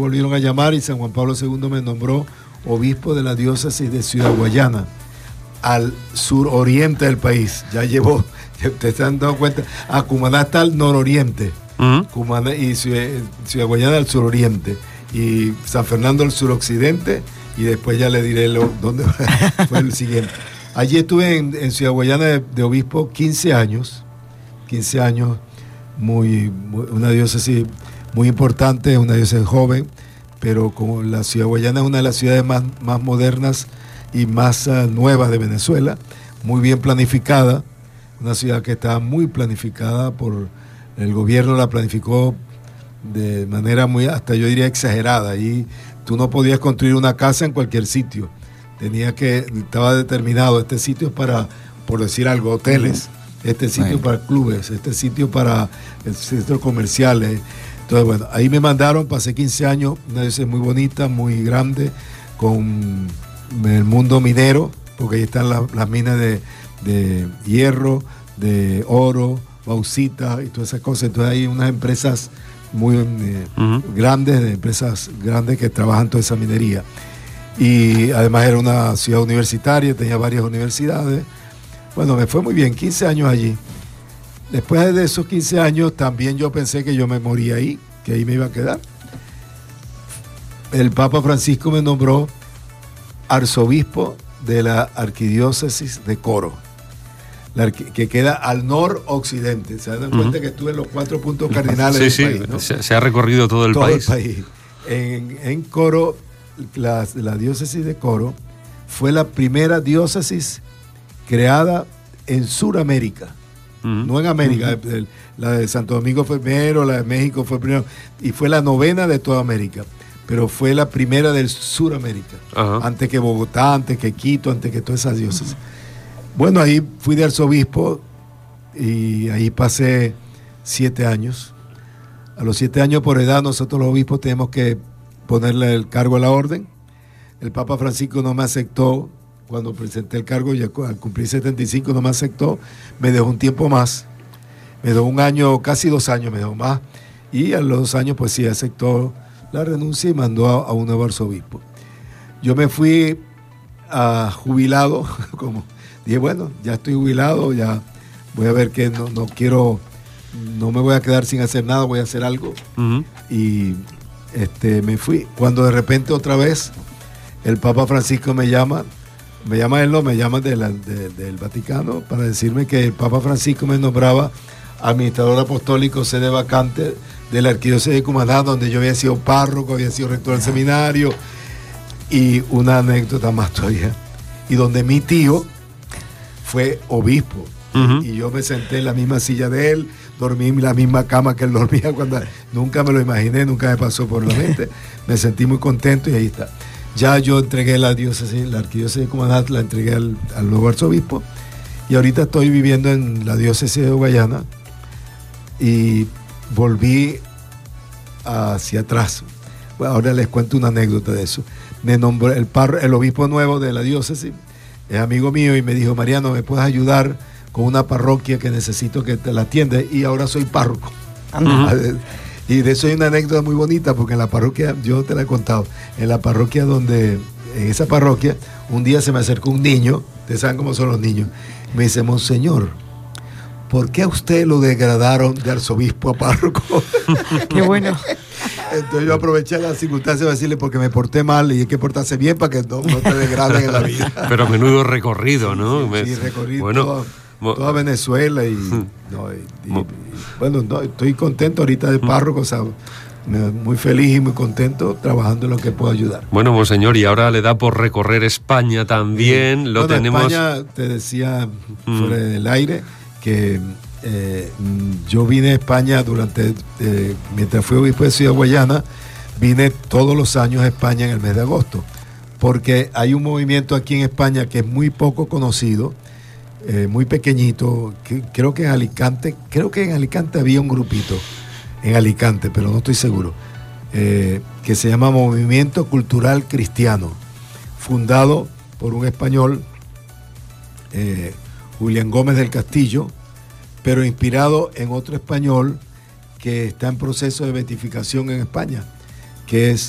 volvieron a llamar y San Juan Pablo II me nombró obispo de la diócesis de Ciudad Guayana, al suroriente del país. Ya llevó, ustedes se han dado cuenta, Cumaná está al nororiente, Cumaná y Ciudad Guayana al suroriente, y San Fernando al suroccidente, y después ya le diré dónde fue el siguiente. Allí estuve en Ciudad Guayana de obispo 15 años, una diócesis muy importante, una diócesis joven, pero como la Ciudad Guayana es una de las ciudades más modernas y más nuevas de Venezuela, muy bien planificada, una ciudad que está muy planificada por el gobierno, la planificó de manera muy, hasta yo diría exagerada, y tú no podías construir una casa en cualquier sitio, estaba determinado, este sitio es para, por decir algo, hoteles, este sitio para clubes, este sitio para centros comerciales. Entonces, bueno, ahí me mandaron, pasé 15 años, una diócesis muy bonita, muy grande, con el mundo minero, porque ahí están las minas de hierro, de oro, bauxita y todas esas cosas. Entonces hay unas empresas muy grandes, de empresas grandes que trabajan toda esa minería. Y además era una ciudad universitaria, tenía varias universidades. Bueno, me fue muy bien, 15 años allí. Después de esos 15 años también yo pensé que yo me moría ahí, que ahí me iba a quedar. El Papa Francisco me nombró arzobispo de la arquidiócesis de Coro, que queda al noroccidente. Se dan cuenta que estuve en los 4 puntos cardinales del país, ¿no? Se ha recorrido todo el país. En Coro, la diócesis de Coro fue la primera diócesis creada en Sudamérica. No en América, la de Santo Domingo fue primero, la de México fue primero, y fue la 9ª de toda América, pero fue la primera del Suramérica, antes que Bogotá, antes que Quito, antes que todas esas diócesis. Bueno, ahí fui de arzobispo y ahí pasé 7 años. A los 7 años por edad, nosotros los obispos tenemos que ponerle el cargo a la orden. El Papa Francisco no me aceptó. Cuando presenté el cargo, ya al cumplir 75 no me aceptó, me dejó un tiempo más, me dejó 1 año, casi 2 años me dejó más, y a los 2 años pues sí aceptó la renuncia y mandó a un nuevo arzobispo. Yo me fui jubilado, como dije, bueno, ya estoy jubilado, ya voy a ver que no me voy a quedar sin hacer nada, voy a hacer algo, y me fui. Cuando de repente otra vez el Papa Francisco me llama del Vaticano para decirme que el Papa Francisco me nombraba administrador apostólico sede vacante de la arquidiócesis de Cumaná, donde yo había sido párroco, había sido rector del seminario, y una anécdota más todavía, y donde mi tío fue obispo, y yo me senté en la misma silla de él, dormí en la misma cama que él dormía, cuando nunca me lo imaginé, nunca me pasó por la mente, me sentí muy contento y ahí está. Ya yo entregué la arquidiócesis de Cumaná, la entregué al nuevo arzobispo, y ahorita estoy viviendo en la diócesis de Guayana y volví hacia atrás. Bueno, ahora les cuento una anécdota de eso. Me nombró el obispo nuevo de la diócesis, es amigo mío, y me dijo: Mariano, ¿me puedes ayudar con una parroquia que necesito que te la atienda? Y ahora soy párroco. Y de eso hay una anécdota muy bonita, porque en la parroquia, yo te la he contado, en esa parroquia, un día se me acercó un niño, ustedes saben cómo son los niños, me dice: Monseñor, ¿por qué a usted lo degradaron de arzobispo a párroco? Qué bueno. Entonces yo aproveché la circunstancia de decirle, porque me porté mal y hay que portarse bien para que no te degraden en la vida. Pero menudo recorrido, ¿no? Sí, recorrí toda Venezuela bueno, estoy contento ahorita de párroco, o sea, muy feliz y muy contento trabajando en lo que puedo ayudar. Bueno, monseñor, y ahora le da por recorrer España también. Sí. Tenemos. España, te decía fuera del aire que yo vine a España mientras fui obispo de Ciudad Guayana, vine todos los años a España en el mes de agosto, porque hay un movimiento aquí en España que es muy poco conocido, muy pequeñito, creo que en Alicante había un grupito, en Alicante, pero no estoy seguro, que se llama Movimiento Cultural Cristiano, fundado por un español, Julián Gómez del Castillo, pero inspirado en otro español que está en proceso de beatificación en España, que es